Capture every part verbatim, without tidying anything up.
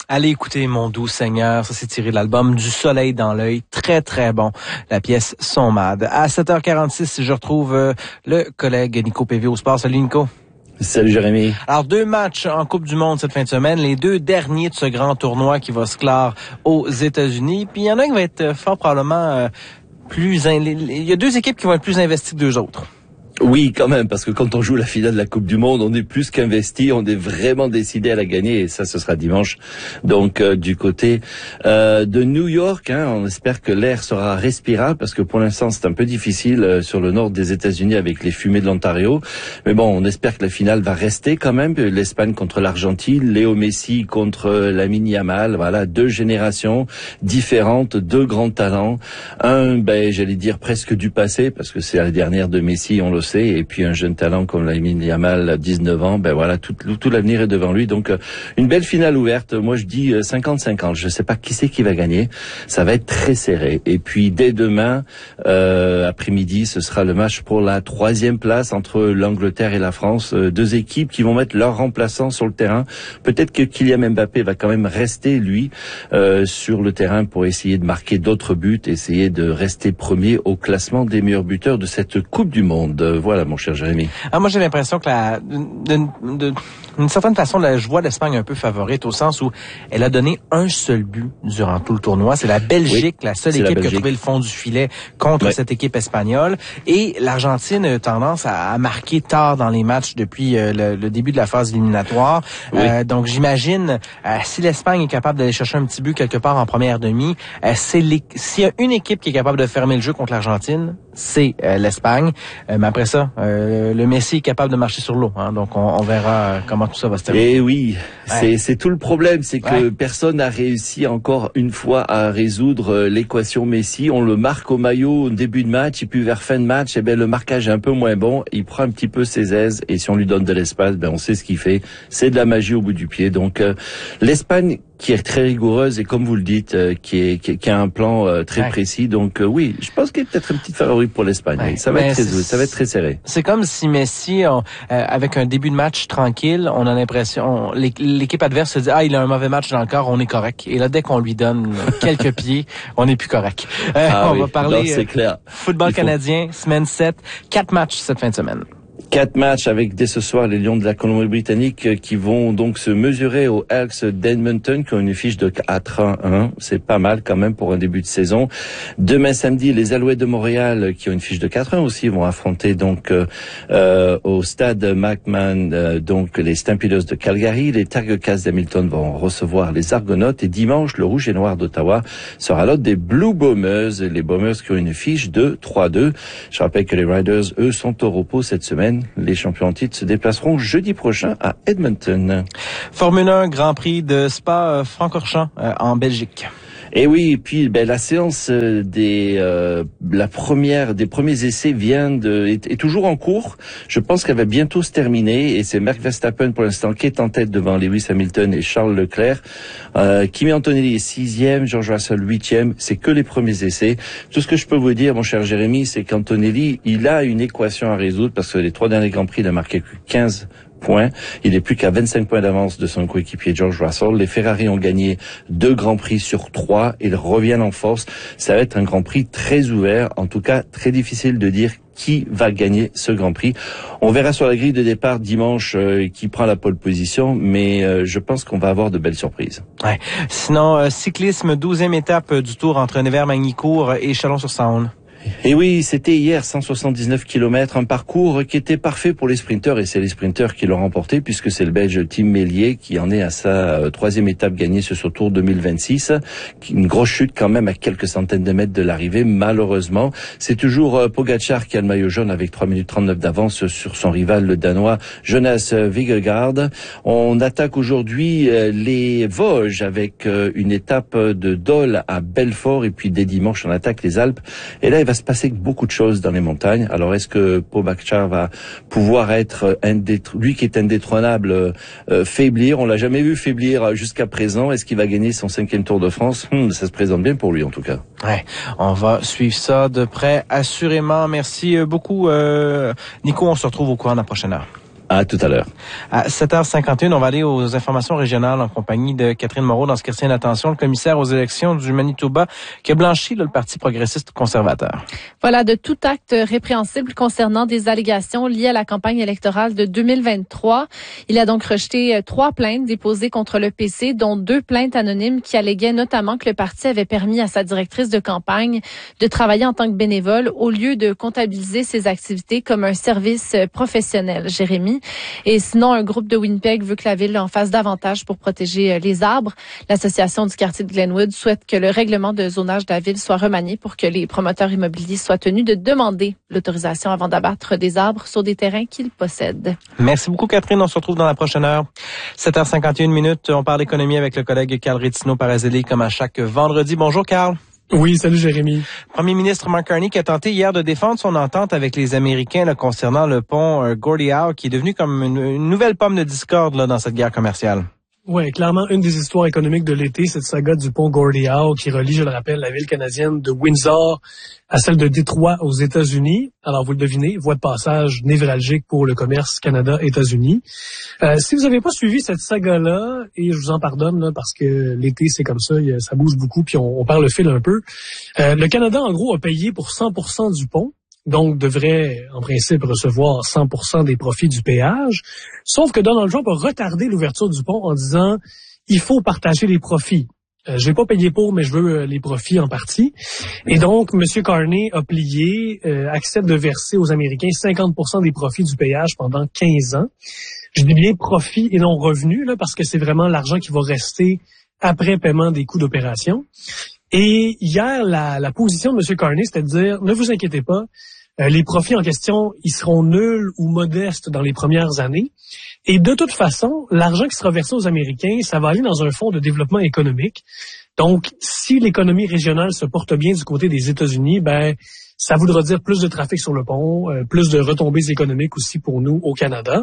Allez écouter Mon doux Seigneur, ça c'est tiré de l'album Du soleil dans l'œil, très très bon. La pièce Son Mad. À sept heures quarante-six, je retrouve euh, le collègue Nico P V au sport. Salut Nico. Salut Jérémy. Alors deux matchs en Coupe du Monde cette fin de semaine, les deux derniers de ce grand tournoi qui va se clore aux États-Unis. Puis il y en a un qui va être fort probablement euh, plus... In... Il y a deux équipes qui vont être plus investies que deux autres. Oui, quand même, parce que quand on joue la finale de la Coupe du Monde, on est plus qu'investi, on est vraiment décidé à la gagner, et ça, ce sera dimanche. Donc, euh, du côté euh, de New York, hein, on espère que l'air sera respirable, parce que pour l'instant, c'est un peu difficile euh, sur le nord des États-Unis avec les fumées de l'Ontario. Mais bon, on espère que la finale va rester quand même. L'Espagne contre l'Argentine, Léo Messi contre Lamine Yamal, voilà, deux générations différentes, deux grands talents. Un, ben, j'allais dire presque du passé, parce que c'est la dernière de Messi, on le sait. Et puis un jeune talent comme Lamine Yamal, dix-neuf ans, ben voilà, tout, tout l'avenir est devant lui. Donc une belle finale ouverte. Moi je dis cinquante cinquante. Je sais pas qui c'est qui va gagner. Ça va être très serré. Et puis dès demain euh, après-midi, ce sera le match pour la troisième place entre l'Angleterre et la France. Deux équipes qui vont mettre leurs remplaçants sur le terrain. Peut-être que Kylian Mbappé va quand même rester lui euh, sur le terrain pour essayer de marquer d'autres buts, essayer de rester premier au classement des meilleurs buteurs de cette Coupe du Monde. Voilà, mon cher Jérémy. Ah, moi, j'ai l'impression que la, d'une certaine façon, là, je vois l'Espagne un peu favorite au sens où elle a donné un seul but durant tout le tournoi. C'est la Belgique, oui, la seule équipe la qui a trouvé le fond du filet contre ouais. cette équipe espagnole. Et l'Argentine a tendance à, à marquer tard dans les matchs depuis euh, le, le début de la phase éliminatoire. Oui. Euh, donc, j'imagine, euh, si l'Espagne est capable d'aller chercher un petit but quelque part en première demi, euh, c'est s'il y a une équipe qui est capable de fermer le jeu contre l'Argentine, c'est euh, l'Espagne. Euh, mais après ça, euh, le Messi est capable de marcher sur l'eau. Hein, donc, on, on verra euh, comment tout ça va se terminer. Et oui, ouais. c'est, c'est tout le problème. C'est que ouais. personne n'a réussi encore une fois à résoudre euh, l'équation Messi. On le marque au maillot au début de match et puis vers fin de match, eh ben, le marquage est un peu moins bon. Il prend un petit peu ses aises et si on lui donne de l'espace, ben, on sait ce qu'il fait. C'est de la magie au bout du pied. Donc, euh, l'Espagne qui est très rigoureuse et comme vous le dites, euh, qui, est, qui, qui a un plan euh, très ouais. précis. Donc euh, oui, je pense qu'il y a peut-être une petite favori pour l'Espagne. Ouais. Ça va être très, ça va être très serré. C'est comme si Messi, on, euh, avec un début de match tranquille, on a l'impression, on, l'équipe adverse se dit ah il a un mauvais match dans le corps, on est correct. Et là dès qu'on lui donne quelques pieds, on n'est plus correct. Euh, ah, on oui. va parler non, c'est clair. Euh, football faut... canadien, semaine sept, quatre matchs cette fin de semaine. Quatre matchs avec dès ce soir les Lions de la Colombie-Britannique qui vont donc se mesurer aux Elks d'Edmonton qui ont une fiche de quatre à un. C'est pas mal quand même pour un début de saison. Demain samedi, les Alouettes de Montréal qui ont une fiche de quatre à un aussi vont affronter donc euh, au stade McMahon euh, donc les Stampeders de Calgary. Les Tiger-Cats d'Hamilton vont recevoir les Argonautes et dimanche, le Rouge et Noir d'Ottawa sera l'autre des Blue Bombers. Les Bombers qui ont une fiche de trois à deux. Je rappelle que les Riders, eux, sont au repos cette semaine. Les champions en titre se déplaceront jeudi prochain à Edmonton. Formule un, Grand Prix de Spa-Francorchamps euh, en Belgique. Et oui, et puis ben la séance des euh, la première des premiers essais vient de est, est toujours en cours. Je pense qu'elle va bientôt se terminer et c'est Max Verstappen pour l'instant qui est en tête devant Lewis Hamilton et Charles Leclerc. Euh, Kimi Antonelli est sixième, George Russell huitième. C'est que les premiers essais. Tout ce que je peux vous dire, mon cher Jérémy, c'est qu'Antonelli il a une équation à résoudre parce que les trois derniers grands prix il a marqué quinze points. Il n'est plus qu'à vingt-cinq points d'avance de son coéquipier George Russell. Les Ferrari ont gagné deux grands prix sur trois. Ils reviennent en force. Ça va être un grand prix très ouvert. En tout cas, très difficile de dire qui va gagner ce Grand Prix. On verra sur la grille de départ dimanche euh, qui prend la pole position, mais euh, je pense qu'on va avoir de belles surprises. Ouais. Sinon, euh, cyclisme, douzième étape du Tour entre Nevers-Magny-Cours et Chalon-sur-Saône. Et oui, c'était hier cent soixante-dix-neuf kilomètres, un parcours qui était parfait pour les sprinteurs et c'est les sprinteurs qui l'ont remporté puisque c'est le Belge Tim Mélier qui en est à sa euh, troisième étape gagnée sur ce Tour deux mille vingt-six. Une grosse chute quand même à quelques centaines de mètres de l'arrivée, malheureusement. C'est toujours euh, Pogacar qui a le maillot jaune avec trois minutes trente-neuf d'avance sur son rival le Danois Jonas Vingegaard. On attaque aujourd'hui euh, les Vosges avec euh, une étape de Dole à Belfort et puis dès dimanche on attaque les Alpes. Et là, il va se passer beaucoup de choses dans les montagnes. Alors, est-ce que Pogacar va pouvoir être indétr- lui qui est indétrônable euh, faiblir? On l'a jamais vu faiblir jusqu'à présent. Est-ce qu'il va gagner son cinquième Tour de France? hum, Ça se présente bien pour lui, en tout cas. Ouais, on va suivre ça de près, assurément. Merci beaucoup, euh, Nico. On se retrouve au courant de la prochaine heure. À tout à l'heure. À sept heures cinquante et un, on va aller aux informations régionales en compagnie de Catherine Moreau dans ce qui retient l'attention, le commissaire aux élections du Manitoba qui a blanchi là, le Parti progressiste conservateur. Voilà, de tout acte répréhensible concernant des allégations liées à la campagne électorale de deux mille vingt-trois. Il a donc rejeté trois plaintes déposées contre le P C, dont deux plaintes anonymes qui alléguaient notamment que le parti avait permis à sa directrice de campagne de travailler en tant que bénévole au lieu de comptabiliser ses activités comme un service professionnel. Jérémy. Et sinon, un groupe de Winnipeg veut que la ville en fasse davantage pour protéger les arbres. L'association du quartier de Glenwood souhaite que le règlement de zonage de la ville soit remanié pour que les promoteurs immobiliers soient tenus de demander l'autorisation avant d'abattre des arbres sur des terrains qu'ils possèdent. Merci beaucoup, Catherine. On se retrouve dans la prochaine heure. sept heures cinquante et une minutes. On parle économie avec le collègue Carl Rétino-Parazeli comme à chaque vendredi. Bonjour, Carl. Oui, salut Jérémy. Premier ministre Mark Carney qui a tenté hier de défendre son entente avec les Américains là, concernant le pont euh, Gordie Howe qui est devenu comme une, une nouvelle pomme de discorde là, dans cette guerre commerciale. Oui, clairement, une des histoires économiques de l'été, cette saga du pont Gordie Howe qui relie, je le rappelle, la ville canadienne de Windsor à celle de Détroit aux États-Unis. Alors, vous le devinez, voie de passage névralgique pour le commerce Canada-États-Unis. Euh, si vous n'avez pas suivi cette saga-là, et je vous en pardonne, là, parce que l'été, c'est comme ça, ça bouge beaucoup, puis on, on perd le fil un peu. Euh, le Canada, en gros, a payé pour cent pour cent du pont. Donc, devrait, en principe, recevoir cent pour cent des profits du péage. Sauf que Donald Trump a retardé l'ouverture du pont en disant « il faut partager les profits ». Euh, je n'ai pas payé pour, mais je veux euh, les profits en partie. Et donc, M. Carney a plié, euh, accepte de verser aux Américains cinquante pour cent des profits du péage pendant quinze ans. Je dis bien profits et non revenus, là, parce que c'est vraiment l'argent qui va rester après paiement des coûts d'opération. Et hier, la, la position de M. Carney, c'était de dire, ne vous inquiétez pas, euh, les profits en question, ils seront nuls ou modestes dans les premières années. Et de toute façon, l'argent qui sera versé aux Américains, ça va aller dans un fonds de développement économique. Donc, si l'économie régionale se porte bien du côté des États-Unis, ben, ça voudra dire plus de trafic sur le pont, euh, plus de retombées économiques aussi pour nous au Canada.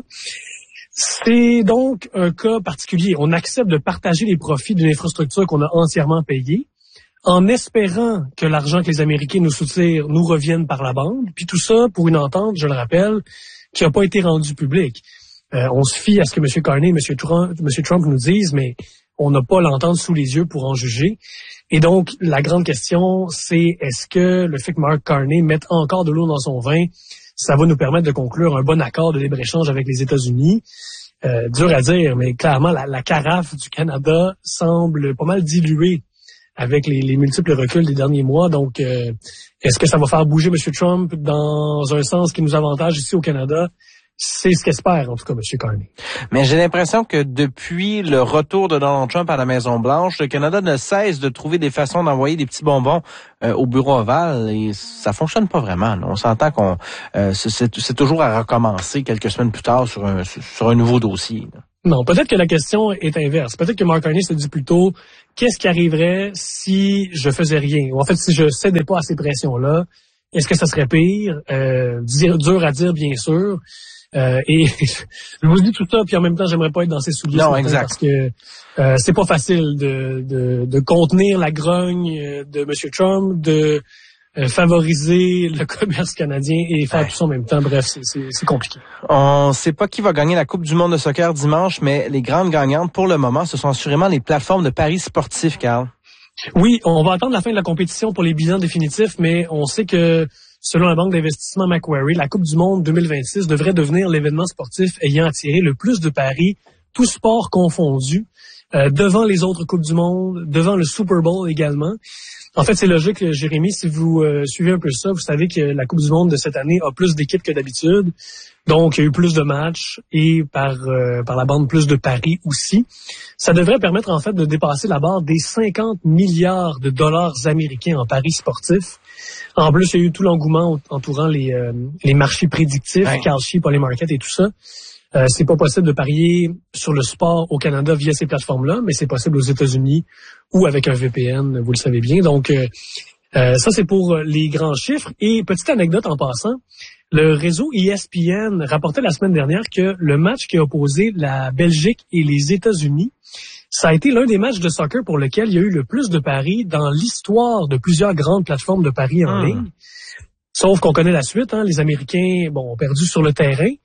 C'est donc un cas particulier. On accepte de partager les profits d'une infrastructure qu'on a entièrement payée, en espérant que l'argent que les Américains nous soutirent nous revienne par la bande. Puis tout ça pour une entente, je le rappelle, qui n'a pas été rendue publique. Euh, on se fie à ce que M. Carney et M. Trump, M. Trump nous disent, mais on n'a pas l'entente sous les yeux pour en juger. Et donc, la grande question, c'est est-ce que le fait que Mark Carney mette encore de l'eau dans son vin, ça va nous permettre de conclure un bon accord de libre-échange avec les États-Unis? Euh, dur à dire, mais clairement, la, la carafe du Canada semble pas mal diluée avec les, les multiples reculs des derniers mois. Donc, euh, est-ce que ça va faire bouger M. Trump dans un sens qui nous avantage ici au Canada? C'est ce qu'espère, en tout cas, M. Carney. Mais j'ai l'impression que depuis le retour de Donald Trump à la Maison-Blanche, le Canada ne cesse de trouver des façons d'envoyer des petits bonbons euh, au bureau ovale et ça fonctionne pas vraiment. Là. On s'entend qu'on euh, c'est, c'est toujours à recommencer quelques semaines plus tard sur un, sur un nouveau dossier. Là. Non, peut-être que la question est inverse. Peut-être que Mark Carney se dit plutôt qu'est-ce qui arriverait si je faisais rien? Ou en fait, si je cédais pas à ces pressions-là, est-ce que ça serait pire? Euh, dire, dur à dire, bien sûr. Euh, et je vous dis tout ça, puis en même temps, j'aimerais pas être dans ces souliers. Non, exact. Parce que euh, c'est pas facile de, de, de contenir la grogne de M. Trump, de euh, favoriser le commerce canadien et faire ouais. tout ça en même temps. Bref, c'est, c'est, c'est compliqué. On sait pas qui va gagner la Coupe du monde de soccer dimanche, mais les grandes gagnantes pour le moment, ce sont assurément les plateformes de paris sportifs, Carl. Oui, on va attendre la fin de la compétition pour les bilans définitifs, mais on sait que selon la banque d'investissement Macquarie, la Coupe du monde deux mille vingt-six devrait devenir l'événement sportif ayant attiré le plus de paris, tous sports confondus, euh, devant les autres Coupes du monde, devant le Super Bowl également. En fait, c'est logique, Jérémy, si vous euh, suivez un peu ça, vous savez que la Coupe du monde de cette année a plus d'équipes que d'habitude. Donc, il y a eu plus de matchs et par euh, par la bande plus de paris aussi. Ça devrait permettre en fait de dépasser la barre des cinquante milliards de dollars américains en paris sportifs. En plus, il y a eu tout l'engouement entourant les euh, les marchés prédictifs, ouais. Kalshi, Polymarket et tout ça. Euh, c'est pas possible de parier sur le sport au Canada via ces plateformes-là, mais c'est possible aux États-Unis ou avec un V P N, vous le savez bien. Donc, euh, euh, ça, c'est pour les grands chiffres. Et petite anecdote en passant, le réseau E S P N rapportait la semaine dernière que le match qui a opposé la Belgique et les États-Unis, ça a été l'un des matchs de soccer pour lequel il y a eu le plus de paris dans l'histoire de plusieurs grandes plateformes de paris en mmh. ligne. Sauf qu'on connaît la suite, hein, les Américains bon, ont perdu sur le terrain.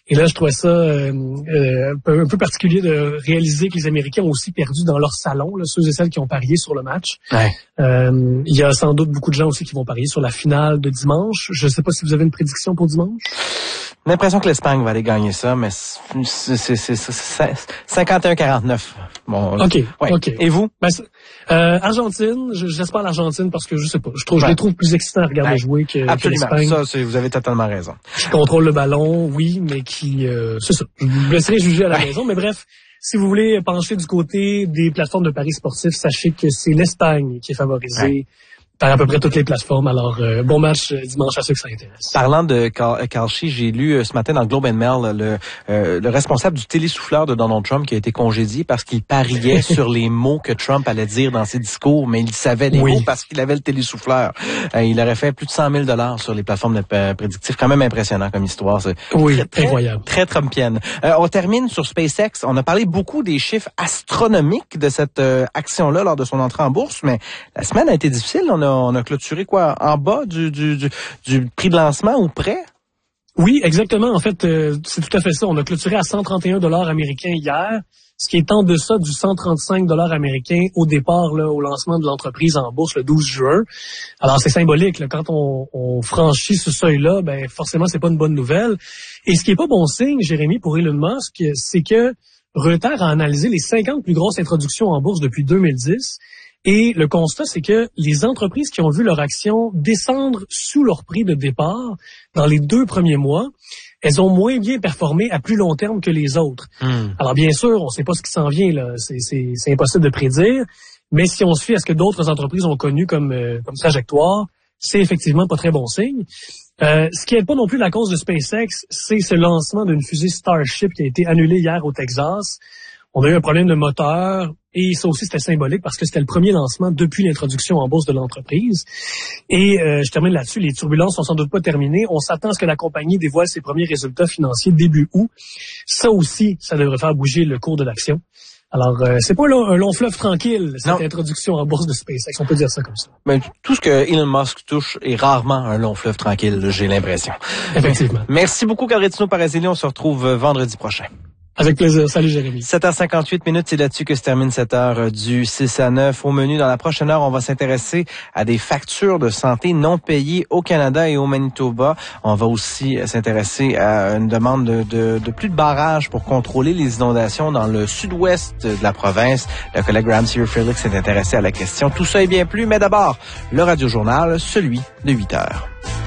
Et là, je trouvais ça euh, euh, un peu particulier de réaliser que les Américains ont aussi perdu dans leur salon, là, ceux et celles qui ont parié sur le match. Ouais. Euh, il y a sans doute beaucoup de gens aussi qui vont parier sur la finale de dimanche. Je ne sais pas si vous avez une prédiction pour dimanche. J'ai l'impression que l'Espagne va aller gagner ça, mais c'est, c'est, c'est, c'est cinquante et un quarante-neuf. Bon, OK, ouais. OK. Et vous? Ben, euh, Argentine, j'espère l'Argentine parce que je sais pas, je trouve, ouais. je les trouve plus excitants à regarder ouais. jouer que, Absolument. que l'Espagne. Ça, c'est, vous avez totalement raison. Qui contrôle le ballon, oui, mais qui, euh, c'est ça. Je vous laisserai juger à la ouais. maison, mais bref. Si vous voulez pencher du côté des plateformes de paris sportifs, sachez que c'est l'Espagne qui est favorisée ouais. par à peu près toutes les plateformes. Alors, euh, bon match euh, dimanche à ceux que ça intéresse. Parlant de Kalshi, j'ai lu euh, ce matin dans le Globe and Mail le, euh, le responsable du télésouffleur de Donald Trump qui a été congédié parce qu'il pariait sur les mots que Trump allait dire dans ses discours, mais il savait les oui. mots parce qu'il avait le télésouffleur. Euh, il aurait fait plus de cent mille dollars sur les plateformes de euh, prédictifs. Quand même impressionnant comme histoire. C'est oui, très, très, incroyable. Très Trumpienne. Euh, on termine sur SpaceX. On a parlé beaucoup des chiffres astronomiques de cette euh, action-là lors de son entrée en bourse, mais la semaine a été difficile. On a, on a clôturé quoi, en bas du, du, du, du prix de lancement ou près? Oui, exactement. En fait, euh, c'est tout à fait ça. On a clôturé à cent trente et un dollars américains hier, ce qui est en deçà du cent trente-cinq dollars américains au départ, là, au lancement de l'entreprise en bourse le douze juin. Alors, c'est symbolique. Là, quand on, on franchit ce seuil-là, ben forcément, c'est pas une bonne nouvelle. Et ce qui est pas bon signe, Jérémy, pour Elon Musk, c'est que Reuters a analysé les cinquante plus grosses introductions en bourse depuis deux mille dix. Et le constat, c'est que les entreprises qui ont vu leur action descendre sous leur prix de départ dans les deux premiers mois, elles ont moins bien performé à plus long terme que les autres. Mmh. Alors bien sûr, on ne sait pas ce qui s'en vient, là, c'est, c'est, c'est impossible de prédire, mais si on se fie à ce que d'autres entreprises ont connu comme, euh, comme trajectoire, c'est effectivement pas très bon signe. Euh, ce qui n'est pas non plus la cause de SpaceX, c'est ce lancement d'une fusée Starship qui a été annulée hier au Texas. On a eu un problème de moteur et ça aussi c'était symbolique parce que c'était le premier lancement depuis l'introduction en bourse de l'entreprise. Et euh, je termine là-dessus, les turbulences sont sans doute pas terminées. On s'attend à ce que la compagnie dévoile ses premiers résultats financiers début août. Ça aussi, ça devrait faire bouger le cours de l'action. Alors, euh, c'est pas là, un long fleuve tranquille, cette non. introduction en bourse de SpaceX, on peut dire ça comme ça. Mais tout ce que Elon Musk touche est rarement un long fleuve tranquille, j'ai l'impression. Effectivement. Merci beaucoup, Caldretino Parazzilli. On se retrouve vendredi prochain. Avec plaisir. Salut, Jérémy. sept heures cinquante-huit minutes, c'est là-dessus que se termine cette heure du six à neuf. Au menu, dans la prochaine heure, on va s'intéresser à des factures de santé non payées au Canada et au Manitoba. On va aussi s'intéresser à une demande de, de, de plus de barrages pour contrôler les inondations dans le sud-ouest de la province. Le collègue Ramsey Frelick s'est intéressé à la question. Tout ça et bien plus, mais d'abord, le Radio-Journal, celui de huit heures.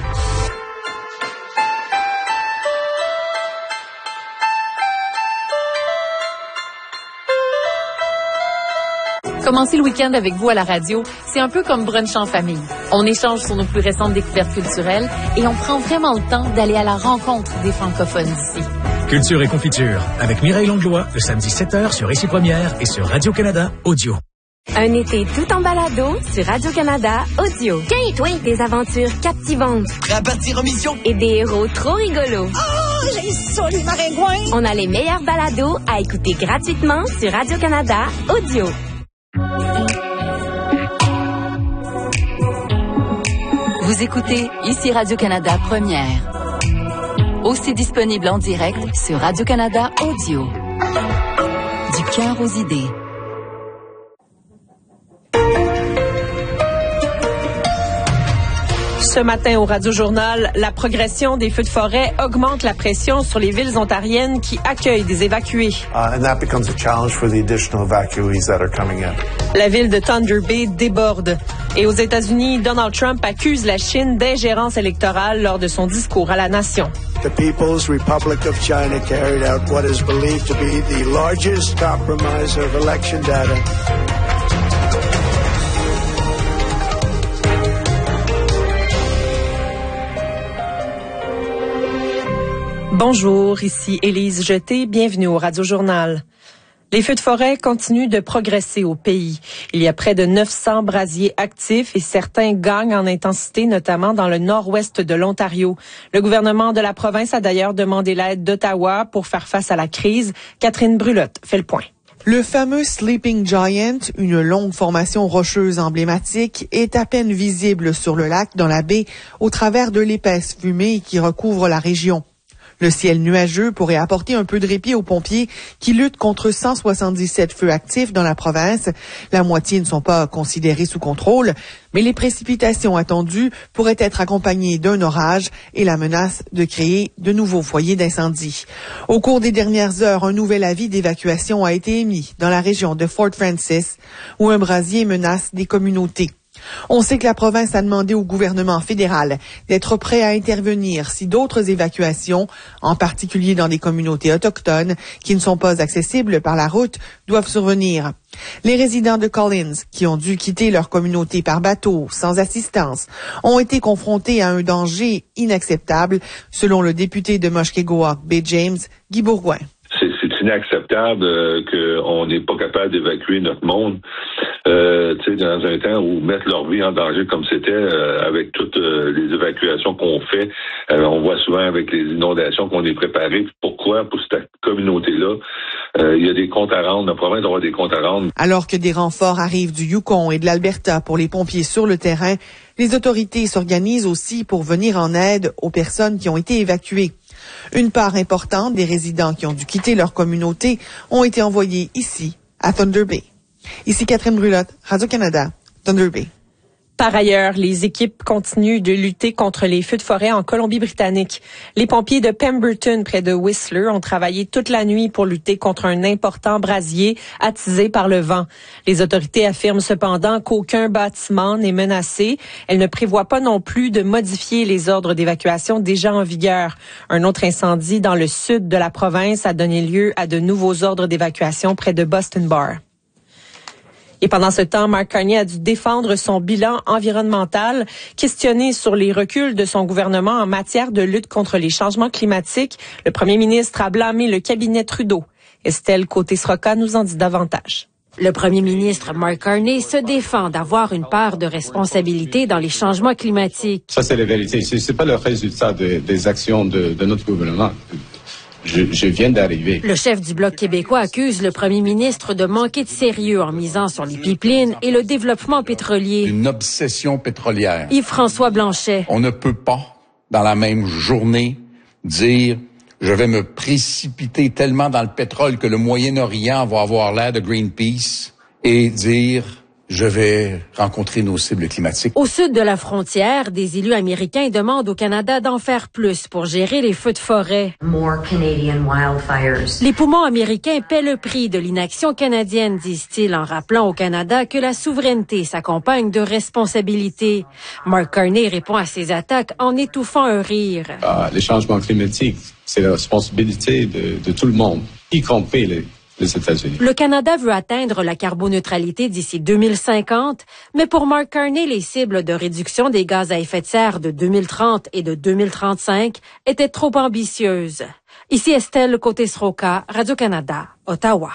Commencer le week-end avec vous à la radio, c'est un peu comme brunch en famille. On échange sur nos plus récentes découvertes culturelles et on prend vraiment le temps d'aller à la rencontre des francophones d'ici. Culture et confiture avec Mireille Langlois, le samedi sept heures sur Ici Première et sur Radio-Canada Audio. Un été tout en balado sur Radio-Canada Audio. Kate, oui. Des aventures captivantes. Prêt à partir en mission. Et des héros trop rigolos. Oh, j'ai ça, les maringouins. On a les meilleurs balados à écouter gratuitement sur Radio-Canada Audio. Vous écoutez Ici Radio-Canada Première. Aussi disponible en direct sur Radio-Canada Audio. Du cœur aux idées. Ce matin au Radio-Journal, la progression des feux de forêt augmente la pression sur les villes ontariennes qui accueillent des évacués. Uh, and that becomes a challenge for the additional evacuees that are coming in. La ville de Thunder Bay déborde. Et aux États-Unis, Donald Trump accuse la Chine d'ingérence électorale lors de son discours à la nation. The People's Republic of China carried out what is believed to be the largest compromise of election data. Bonjour, ici Élise Jeté, bienvenue au Radio-Journal. Les feux de forêt continuent de progresser au pays. Il y a près de neuf cents brasiers actifs et certains gagnent en intensité, notamment dans le nord-ouest de l'Ontario. Le gouvernement de la province a d'ailleurs demandé l'aide d'Ottawa pour faire face à la crise. Catherine Brulotte fait le point. Le fameux Sleeping Giant, une longue formation rocheuse emblématique, est à peine visible sur le lac dans la baie au travers de l'épaisse fumée qui recouvre la région. Le ciel nuageux pourrait apporter un peu de répit aux pompiers qui luttent contre cent soixante-dix-sept feux actifs dans la province. La moitié ne sont pas considérés sous contrôle, mais les précipitations attendues pourraient être accompagnées d'un orage et la menace de créer de nouveaux foyers d'incendie. Au cours des dernières heures, un nouvel avis d'évacuation a été émis dans la région de Fort Francis, où un brasier menace des communautés. On sait que la province a demandé au gouvernement fédéral d'être prêt à intervenir si d'autres évacuations, en particulier dans des communautés autochtones qui ne sont pas accessibles par la route, doivent survenir. Les résidents de Collins, qui ont dû quitter leur communauté par bateau, sans assistance, ont été confrontés à un danger inacceptable, selon le député de Mushkegowuk Bay James, Guy Bourgoin. C'est, c'est inacceptable euh, qu'on n'est pas capable d'évacuer notre monde. Euh, tu sais, dans un temps où mettre leur vie en danger comme c'était euh, avec toutes euh, les évacuations qu'on fait, euh, on voit souvent avec les inondations qu'on est préparé. Pourquoi? Pour cette communauté-là, euh, il y a des comptes à rendre. La province doit avoir des comptes à rendre. Alors que des renforts arrivent du Yukon et de l'Alberta pour les pompiers sur le terrain, les autorités s'organisent aussi pour venir en aide aux personnes qui ont été évacuées. Une part importante des résidents qui ont dû quitter leur communauté ont été envoyés ici, à Thunder Bay. Ici Catherine Brulotte, Radio-Canada, Thunder Bay. Par ailleurs, les équipes continuent de lutter contre les feux de forêt en Colombie-Britannique. Les pompiers de Pemberton, près de Whistler, ont travaillé toute la nuit pour lutter contre un important brasier attisé par le vent. Les autorités affirment cependant qu'aucun bâtiment n'est menacé. Elles ne prévoient pas non plus de modifier les ordres d'évacuation déjà en vigueur. Un autre incendie dans le sud de la province a donné lieu à de nouveaux ordres d'évacuation près de Boston Bar. Et pendant ce temps, Mark Carney a dû défendre son bilan environnemental. Questionné sur les reculs de son gouvernement en matière de lutte contre les changements climatiques, le premier ministre a blâmé le cabinet Trudeau. Estelle Côté-Sroka nous en dit davantage. Le premier ministre Mark Carney se défend d'avoir une part de responsabilité dans les changements climatiques. Ça, c'est la vérité. C'est, c'est pas le résultat de, des actions de, de notre gouvernement. Je, je viens d'arriver. Le chef du Bloc québécois accuse le premier ministre de manquer de sérieux en misant sur les pipelines et le développement pétrolier. Une obsession pétrolière. Yves-François Blanchet. On ne peut pas, dans la même journée, dire « je vais me précipiter tellement dans le pétrole que le Moyen-Orient va avoir l'air de Greenpeace » et dire « je vais rencontrer nos cibles climatiques ». Au sud de la frontière, des élus américains demandent au Canada d'en faire plus pour gérer les feux de forêt. More Canadian wildfires. Les poumons américains paient le prix de l'inaction canadienne, disent-ils, en rappelant au Canada que la souveraineté s'accompagne de responsabilités. Mark Carney répond à ces attaques en étouffant un rire. Ah, les changements climatiques, c'est la responsabilité de, de tout le monde, y compris les les États-Unis. Le Canada veut atteindre la carboneutralité d'ici deux mille cinquante, mais pour Mark Carney, les cibles de réduction des gaz à effet de serre de deux mille trente et de deux mille trente-cinq étaient trop ambitieuses. Ici Estelle Côté-Sroka, Radio-Canada, Ottawa.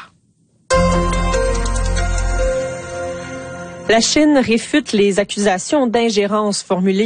La Chine réfute les accusations d'ingérence formulées